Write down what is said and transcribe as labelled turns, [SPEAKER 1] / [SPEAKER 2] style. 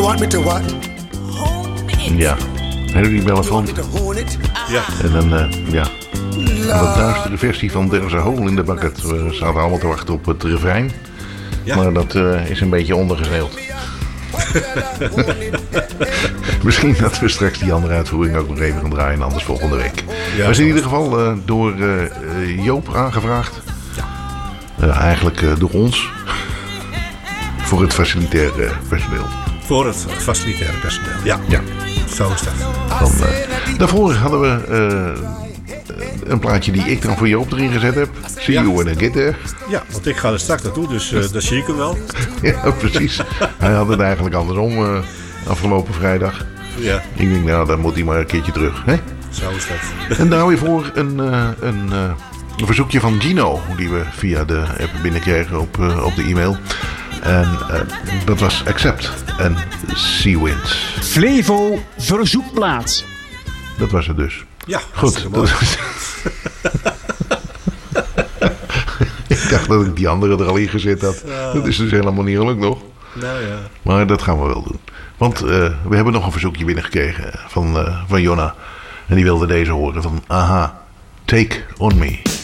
[SPEAKER 1] You want me to what?
[SPEAKER 2] Ja, hebben jullie wel van?
[SPEAKER 3] Ja.
[SPEAKER 2] En dan, ja, de duistere versie van There's a Hole in the Bucket. We zaten allemaal te wachten op het refrein.
[SPEAKER 3] Ja.
[SPEAKER 2] Maar dat is een beetje ondergesneeuwd. Misschien dat we straks die andere uitvoering ook nog even gaan draaien, anders volgende week.
[SPEAKER 3] Ja,
[SPEAKER 2] we zijn in ieder geval door Joop aangevraagd. Eigenlijk door ons. Voor het facilitair personeel.
[SPEAKER 3] Voor het facilitaire personeel. Ja,
[SPEAKER 2] Ja.
[SPEAKER 3] zo is dat.
[SPEAKER 2] Dan, daarvoor hadden we een plaatje die ik dan voor Joop erin gezet heb. See
[SPEAKER 3] Ja.
[SPEAKER 2] you when I get there.
[SPEAKER 3] Ja, want ik ga er straks naartoe, dus dan zie ik hem wel.
[SPEAKER 2] Ja, precies. Hij had het eigenlijk andersom afgelopen vrijdag.
[SPEAKER 3] Ja,
[SPEAKER 2] Ik denk, nou, dan moet hij maar een keertje terug. Hè?
[SPEAKER 3] zo is dat.
[SPEAKER 2] En daar weer voor een verzoekje van Gino, die we via de app binnenkregen op de e-mail. En dat was Accept en Sea Winds.
[SPEAKER 4] Flevo verzoekplaat.
[SPEAKER 2] Dat was het dus.
[SPEAKER 3] Ja,
[SPEAKER 2] Goed.
[SPEAKER 3] mooi.
[SPEAKER 2] Ik dacht dat ik die andere er al in gezet had. Dat is dus helemaal niet gelukt nog.
[SPEAKER 3] Nou ja.
[SPEAKER 2] Maar dat gaan we wel doen. Want we hebben nog een verzoekje binnengekregen van Jonna. En die wilde deze horen van Aha, Take On Me.